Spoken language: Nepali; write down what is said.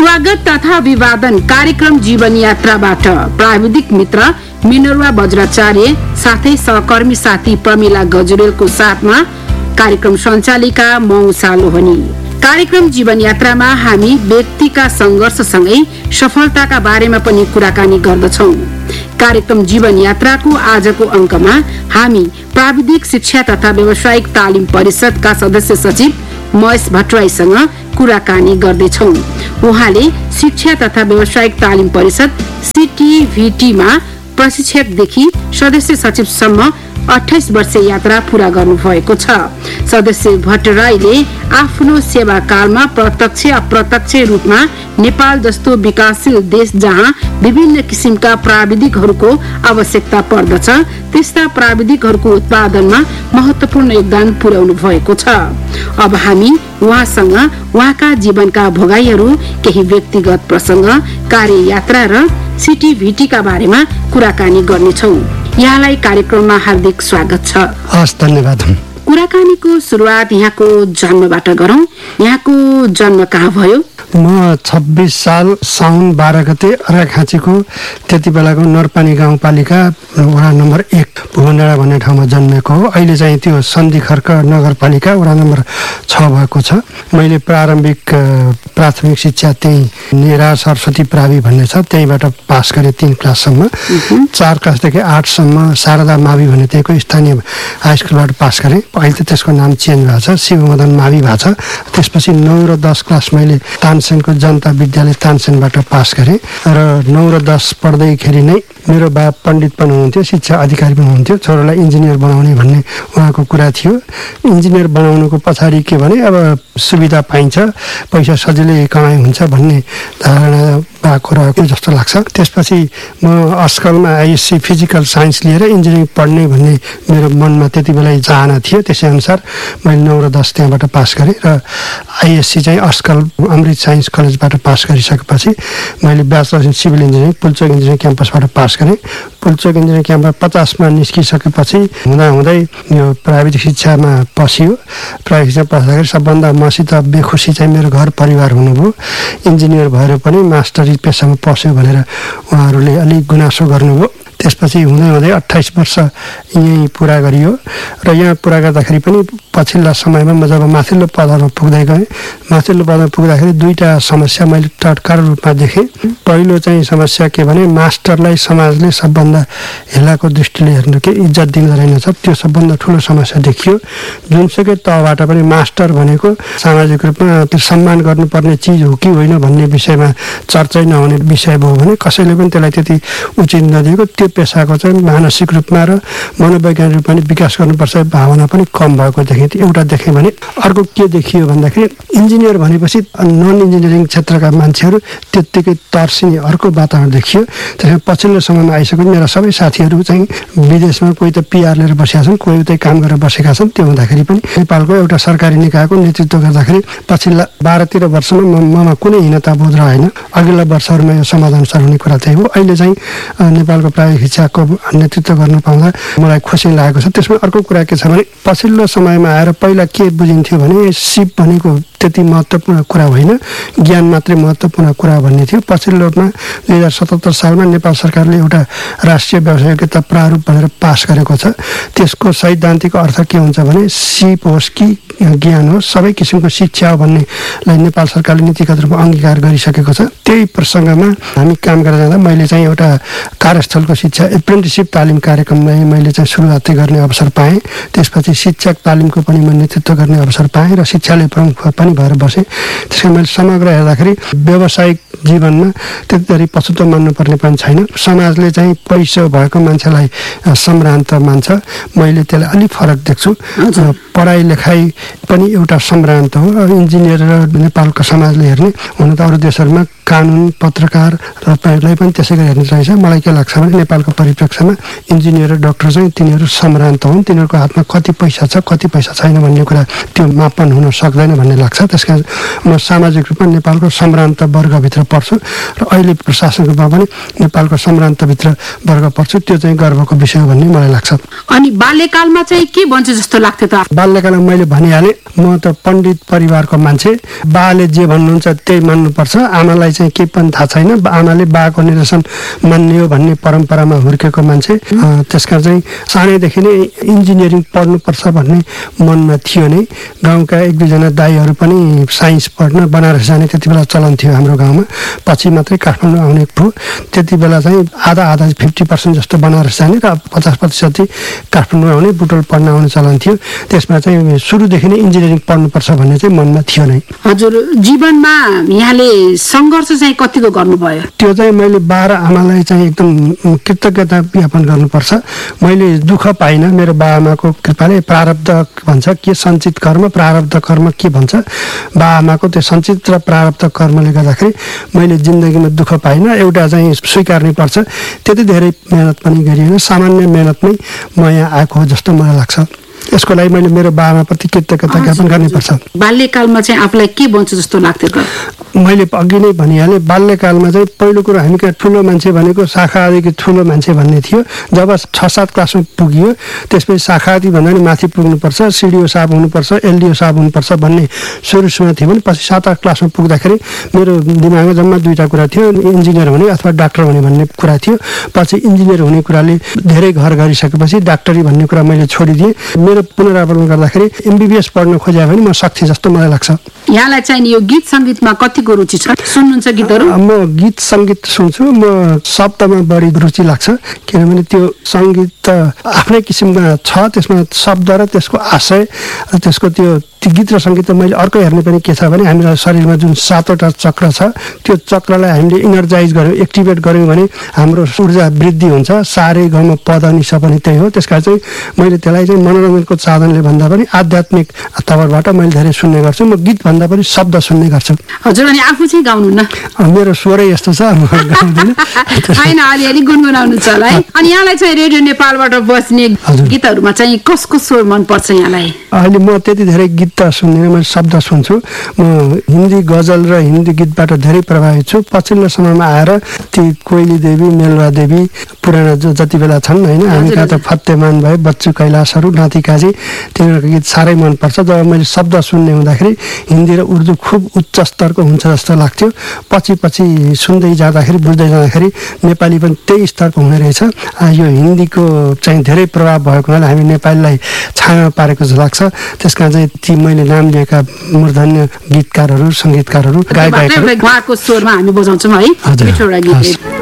स्वागत तथा अभिवादन कार्यक्रम जीवन यात्राबाट प्राविधिक मित्र मिनर्वा बज्राचार्य साथै सहकर्मी साथी प्रमिला गजुरेलको साथमा कार्यक्रम सञ्चालिका म उषा लोहनी। कार्यक्रम जीवन यात्रामा हामी व्यक्तिका संघर्षसँगै सफलताका बारेमा पनि कुराकानी गर्दछौं। कार्यक्रम जीवन यात्राको आजको अंकमा हामी प्राविधिक शिक्षा तथा व्यावसायिक तालिम परिषदका सदस्य सचिव महेश भट्टराईसँग कुराकानी गर्दैछौं। उहाँले शिक्षा तथा व्यावसायिक तालिम परिषद CTVT-मा प्रशिक्षकदेखि सदस्य सचिवसम्म 28 वर्षीय यात्रा पूरा गर्नु भएको छ। सदस्य भट्टराईले आफ्नो सेवाकालमा प्रत्यक्ष अप्रत्यक्ष रूपमा नेपाल जस्तो विकासशील देश जहाँ विभिन्न किसिमका प्राविधिकहरूको आवश्यकता पर्दछ त्यस्ता प्राविधिकहरूको उत्पादनमा महत्वपूर्ण योगदान पुर्याउनु भएको छ। अब हामी उहाँसँग उहाँका जीवनका भोगाईहरू, केही व्यक्तिगत प्रसंग, कार्य यात्रा र CTVT-का बारेमा कुराकानी गर्नेछौं। यहाँलाई कार्यक्रममा हार्दिक स्वागत छ। हस्, धन्यवाद। कुराकानीको सुरुवात यहाँको जन्मबाट गरौं। यहाँको जन्म कहाँ भयो? म 26 साल साउन 12 गते अर्घाखाँचीको त्यति बेलाको नरपानी गाउँपालिका वडा नम्बर 1 भुवनडाँडा भन्ने ठाउँमा जन्मेको हो। अहिले चाहिँ त्यो सन्धिखर्क नगरपालिका वडा नम्बर 6 भएको छ। मैले प्रारम्भिक प्राथमिक शिक्षा त्यही नेरा सरस्वती प्रावि भन्ने छ, त्यहीबाट पास गरेँ 3 क्लाससम्म। 4 क्लासदेखि 8 सम्म शारदा मावि भन्ने त्यहीको स्थानीय हाई स्कुलबाट पास गरेँ। अहिले त त्यसको नाम चेन्ज भएको छ, शिवमदन मावि भएको छ। त्यसपछि 9 र 10 क्लास मैले तानसेनको जनता विद्यालय तानसेनबाट पास गरेँ र 9 र 10 पढ्दैखेरि नै मेरो बा पण्डित पनि हुनुहुन्थ्यो, शिक्षा अधिकारी पनि हुनुहुन्थ्यो। छोरालाई इन्जिनियर बनाउने भन्ने उहाँको कुरा थियो। इन्जिनियर बनाउनुको पछाडि के भने अब सुविधा पाइन्छ, पैसा सजिलै कमाइ हुन्छ भन्ने धारणा भएको रहेको जस्तो लाग्छ। त्यसपछि म अस्कलमा ISC फिजिकल साइन्स लिएर इन्जिनियरिङ पढ्ने भन्ने मेरो मनमा त्यति बेला चाहना थियो। त्यसै अनुसार मैले 9 र 10 त्यहाँबाट पास गरेँ र ISC चाहिँ अस्कल अमृत साइन्स कलेजबाट पास गरिसकेपछि मैले bachelor in civil engineering Pulchowk engineering क्याम्पसबाट pass गरेँ। पुल्चोक इन्जिनियरिङ क्याम्पस 50मा निस्किसकेपछि हुँदाहुँदै यो प्राविधिक शिक्षामा पसियो। प्राविधिक शिक्षा पस्दाखेरि सबभन्दा मसित बेखुसी चाहिँ मेरो घर परिवार हुनुभयो। इन्जिनियर भएर पनि मास्टरी पेसामा पस्यो भनेर उहाँहरूले अलिक गुनासो गर्नुभयो। त्यसपछि हुँदै 28 वर्ष यहीँ पुरा गरियो र यहाँ पुरा गर्दाखेरि पनि पछिल्ला समयमा म जब माथिल्लो पदमा पुग्दै गएँ, माथिल्लो पदमा पुग्दाखेरि 2टा समस्या मैले तत्काल रूपमा देखेँ। पहिलो चाहिँ समस्या के भने मास्टरलाई समाजले सबभन्दा हेलाको दृष्टिले हेर्नु के इज्जत दिँदो रहेनछ, त्यो सबभन्दा ठुलो समस्या देखियो। जुनसुकै तहबाट पनि मास्टर भनेको सामाजिक रूपमा त्यो सम्मान गर्नुपर्ने चिज हो कि होइन भन्ने विषयमा चर्चै नहुने विषय भयो भने कसैले पनि त्यसलाई त्यति उचित नदिएको, त्यो पेसाको चाहिँ मानसिक रूपमा र मनोवैज्ञानिक रूपमा विकास गर्नुपर्छ भावना पनि कम भएको देखेँ। एउटा देखेँ भने अर्को के देखियो भन्दाखेरि इन्जिनियर भनेपछि नन इन्जिनियरिङ क्षेत्रका मान्छेहरू त्यत्तिकै तर्सिने अर्को वातावरण देखियो। त्यसमा पछिल्लो समयमा आइसक्यो मेरा सबै साथीहरू चाहिँ विदेशमा कोही त PR लिएर बसेका छन्, कोही उतै काम गरेर बसेका छन्। त्यो हुँदाखेरि पनि नेपालको एउटा सरकारी निकायको नेतृत्व गर्दाखेरि पछिल्ला 12-13 वर्षमा ममा कुनै हीनता बोध रहेन। अघिल्ला वर्षहरूमा यो समाधानसर हुने कुरा त्यही हो। अहिले चाहिँ नेपालको प्राविधिक शिक्षाको नेतृत्व गर्न पाउँदा मलाई खुसी लागेको छ। त्यसमा अर्को कुरा के छ भने पछिल्लो समयमा आएर पहिला के बुझिन्थ्यो भने सिप भनेको त्यति महत्त्वपूर्ण कुरा होइन, ज्ञान मात्रै महत्त्वपूर्ण कुरा भन्ने थियो। पछिल्लोमा 2077 सालमा नेपाल सरकारले एउटा राष्ट्रिय व्यावसायिकता प्रारूप भनेर पास गरेको छ। त्यसको सैद्धान्तिक अर्थ के हुन्छ भने सिप होस् कि ज्ञान होस् सबै किसिमको शिक्षा हो भन्नेलाई नेपाल सरकारले नीतिगत रूपमा अङ्गीकार गरिसकेको छ। त्यही प्रसङ्गमा हामी काम गरेर जाँदा मैले चाहिँ एउटा कार्यस्थलको शिक्षा एप्रेन्टिससिप तालिम कार्यक्रममा मैले चाहिँ सुरुवात गर्ने अवसर पाएँ। त्यसपछि शिक्षक तालिमको पनि म नेतृत्व गर्ने अवसर पाएँ र शिक्षालय प्रमुख पनि भएर बसेँ। त्यसै मैले समग्र हेर्दाखेरि व्यावसायिक जीवनमा त्यति धेरै पछुतो मान्नुपर्ने पनि छैन। समाजले चाहिँ पैसा भएको मान्छेलाई सम्भ्रान्त मान्छ, मैले त्यसलाई अलिक फरक देख्छु। पढाइ लेखाइ पनि एउटा सम्भ्रान्त हो। इन्जिनियर र नेपालको समाजले हेर्ने हुन त अरू देशहरूमा कानुन पत्रकार र पनि त्यसै गरी हेर्नु रहेछ। मलाई के लाग्छ भने नेपालको परिप्रेक्ष्यमा इन्जिनियर र डाक्टर चाहिँ तिनीहरू सम्भ्रान्त हुन्, तिनीहरूको हातमा कति पैसा छ कति पैसा छैन भन्ने कुरा त्यो मापन हुन सक्दैन भन्ने लाग्छ। त्यसकारण म सामाजिक रूपमा नेपालको सम्भ्रान्त वर्गभित्र पर्छु र अहिले प्रशासनिक रूपमा पनि नेपालको सम्भ्रान्तभित्र वर्ग पर्छु। त्यो चाहिँ गर्वको विषय हो भन्ने मलाई लाग्छ। अनि बाल्यकालमा चाहिँ के भन्छ जस्तो लाग्थ्यो त? बाल्यकालमा मैले भनिहालेँ, म त पण्डित परिवारको मान्छे। बाले जे भन्नुहुन्छ त्यही मान्नुपर्छ, आमालाई चाहिँ केही पनि थाहा छैन। आमाले बाको निर्देशन मान्ने हो भन्ने परम्परामा हुर्केको मान्छे। त्यसका चाहिँ सानैदेखि नै इन्जिनियरिङ पढ्नुपर्छ भन्ने मनमा थियो नै। गाउँका एक दुईजना दाईहरू पनि साइन्स पढ्न बनारस जाने त्यति बेला चलन थियो हाम्रो गाउँमा। पछि मात्रै काठमाडौँ आउने भयो। त्यति बेला चाहिँ आधा 50% जस्तो बनारस जाने र 50% काठमाडौँ आउने, बुटोल पढ्न आउने चलन थियो। त्यसमा चाहिँ सुरुदेखि नै इन्जिनियरिङ पढ्नुपर्छ भन्ने चाहिँ मनमा थियो नै। हजुर, जीवनमा यहाँले सङ्घर्ष चाहिँ कतिको गर्नुभयो? त्यो चाहिँ मैले 12 आमालाई चाहिँ एकदम कृतज्ञता ज्ञापन गर्नुपर्छ। मैले दुःख पाइनँ। मेरो बाआमाको कृपाले प्रारब्ध भन्छ के सञ्चित कर्म प्रारब्ध कर्म के भन्छ, बाआमाको त्यो सञ्चित र प्रारब्ध कर्मले गर्दाखेरि मैले जिन्दगीमा दुःख पाइनँ। एउटा चाहिँ स्वीकार्नै पर्छ, त्यति धेरै मेहनत पनि गरिएन, सामान्य मेहनतमै म यहाँ आएको हो जस्तो मलाई लाग्छ। यसको लागि मैले मेरो बाबाप्रति कृतज्ञता ज्ञापन गर्नुपर्छ। बाल्यकालमा चाहिँ आफूलाई के बन्छ जस्तो लाग्थ्यो? मैले अघि नै भनिहालेँ, बाल्यकालमा चाहिँ पहिलो कुरो हामी कहाँ ठुलो मान्छे भनेको शाखादेखि ठुलो मान्छे भन्ने थियो। जब 6-7 क्लासमा पुगियो त्यसपछि शाखादी भन्दा नि माथि पुग्नुपर्छ, सिडिओ साहब हुनुपर्छ, एलडिओ साहब हुनुपर्छ भन्ने सुरुमा थियो भने पछि 7-8 क्लासमा पुग्दाखेरि मेरो दिमागमा जम्मा दुईवटा कुरा थियो, इन्जिनियर हुने अथवा डाक्टर हुने भन्ने कुरा थियो। पछि इन्जिनियर हुने कुराले धेरै घर गरिसकेपछि डाक्टरी भन्ने कुरा मैले छोडिदिएँ। मेरो पुनरावलोकन गर्दाखेरि एमबिबिएस पढ्न खोजे भने म सक्थेँ जस्तो मलाई लाग्छ। यहाँलाई चाहिँ यो गीत सङ्गीतमा कतिको रुचि छ? सुन्नुहुन्छ गीतहरू? म गीत सङ्गीत सुन्छु। म शब्दमा बढी रुचि लाग्छ, किनभने त्यो सङ्गीत त आफ्नै किसिममा छ। त्यसमा शब्द र त्यसको आशय र त्यसको त्यो गीत र सङ्गीत त मैले अर्को हेर्ने पनि के छ भने हामीलाई शरीरमा जुन 7वटा चक्र छ त्यो चक्रलाई हामीले इनर्जाइज गऱ्यौँ, एक्टिभेट गऱ्यौँ भने हाम्रो ऊर्जा वृद्धि हुन्छ। सारे गम पद निसा पनि त्यही हो। त्यसका चाहिँ मैले त्यसलाई चाहिँ मनोरञ्जनको साधनले भन्दा पनि आध्यात्मिक तवरबाट मैले धेरै सुन्ने गर्छु। म गीत भन्दा पनि शब्द सुन्ने गर्छु। हजुर, अनि आफू चाहिँ गाउनुहुन्न? मेरो स्वरै यस्तो छ, म गाउँदिनँ। होइन, अलिअलि गुनगुनाउनु छ होला है। अनि यहाँलाई चाहिँ रेडियो नेपालबाट बस्ने गीतहरूमा चाहिँ कसको स्वर मनपर्छ यहाँलाई? अहिले म त्यति धेरै गीत त सुन्दिनँ, म शब्द सुन्छु। म हिन्दी गजल र हिन्दी गीतबाट धेरै प्रभावित छु। पछिल्लो समयमा आएर ती कोइली देवी, मेलवा देवी पुराना जो जति बेला छन् होइन, हामी कहाँ त फतेमान भए, बच्चु कैलाशहरू, नाति काजी, तिनीहरूको गीत साह्रै मनपर्छ। जब मैले शब्द सुन्ने हुँदाखेरि हिन्दी र उर्दू खुब उच्च स्तरको हुन्छ जस्तो लाग्थ्यो। पछि सुन्दै जाँदाखेरि बुझ्दै जाँदाखेरि नेपाली पनि त्यही स्तरको हुने रहेछ। यो हिन्दीको चाहिँ धेरै प्रभाव भएको हुनाले हामी नेपालीलाई छाना पारेको जस्तो लाग्छ। त्यसका चाहिँ ती मैले नाम लिएका मूर्धन्य गीतकारहरू, सङ्गीतकारहरू, गायकहरू, उहाँको स्वरमा हामी बजाउँछौँ है मिठो गीत।